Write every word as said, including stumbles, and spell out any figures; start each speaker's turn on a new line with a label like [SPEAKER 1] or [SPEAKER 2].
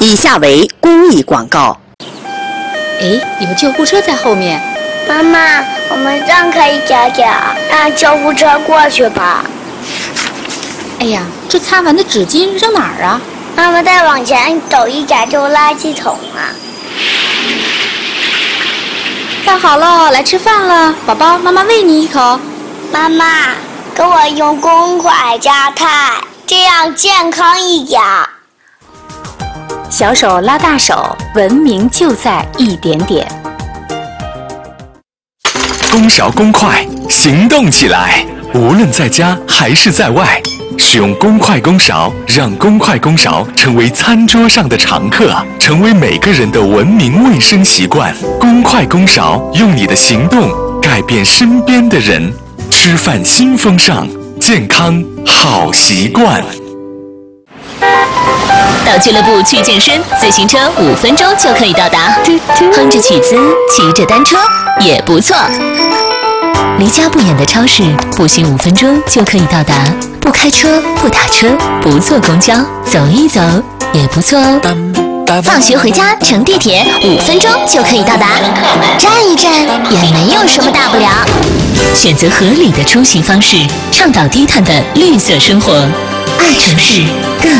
[SPEAKER 1] 以下为公益广告。
[SPEAKER 2] 哎，有救护车在后面。
[SPEAKER 3] 妈妈，我们让开一点点，让救护车过去吧。
[SPEAKER 2] 哎呀，这擦完的纸巾扔哪儿啊？
[SPEAKER 3] 妈妈，再往前走一点就是垃圾桶啊。
[SPEAKER 2] 饭好了，来吃饭了，宝宝，妈妈喂你一口。
[SPEAKER 3] 妈妈，给我用公筷夹菜，这样健康一点。
[SPEAKER 4] 小手拉大手，文明就在一点点。
[SPEAKER 5] 公勺公筷，行动起来！无论在家还是在外，使用公筷公勺，让公筷公勺成为餐桌上的常客，成为每个人的文明卫生习惯。公筷公勺，用你的行动改变身边的人。吃饭新风尚，健康好习惯。
[SPEAKER 6] 到俱乐部去健身，自行车五分钟就可以到达。哼着曲子，骑着单车也不错。离家不远的超市，步行五分钟就可以到达。不开车，不打车，不坐公交，走一走也不错哦。
[SPEAKER 7] 放学回家乘地铁五分钟就可以到达，站一站也没有什么大不了。
[SPEAKER 6] 选择合理的出行方式，倡导低碳的绿色生活，爱城市更